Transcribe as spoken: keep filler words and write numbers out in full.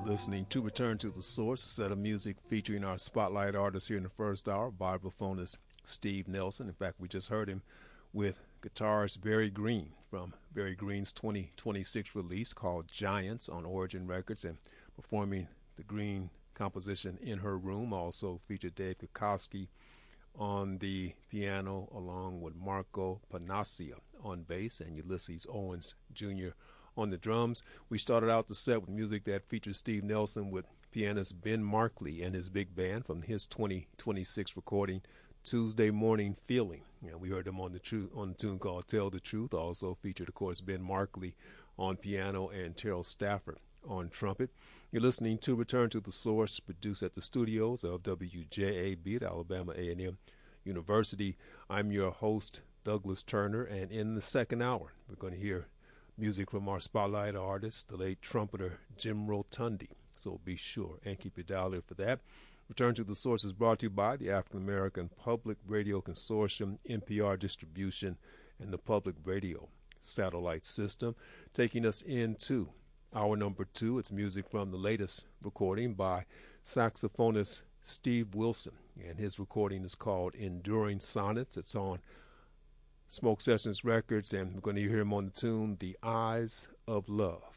Listening to Return to the Source, a set of music featuring our spotlight artist here in the first hour, vibraphonist Steve Nelson. In fact, we just heard him with guitarist Barry Green from Barry Green's twenty twenty-six release called Giants on Origin Records, and performing the Green composition In Her Room. Also featured Dave Kukowski on the piano along with Marco Panacea on bass and Ulysses Owens Junior on the drums. We started out the set with music that featured Steve Nelson with pianist Ben Markley and his big band from his twenty twenty-six recording Tuesday Morning Feeling. You know, we heard him on the tru- on the tune called Tell the Truth. Also featured, of course, Ben Markley on piano and Terrell Stafford on trumpet. You're listening to Return to the Source, produced at the studios of W J A B at Alabama A and M University. I'm your host, Douglas Turner, and in the second hour, we're going to hear music from our spotlight artist, the late trumpeter Jim Rotundi. So be sure and keep your dial in for that. Return to the Source is brought to you by the African American Public Radio Consortium, N P R Distribution, and the Public Radio Satellite System. Taking us into hour number two, it's music from the latest recording by saxophonist Steve Wilson, and his recording is called Enduring Sonnets. It's on Smoke Sessions Records, and we're going to hear him on the tune The Eyes of Love.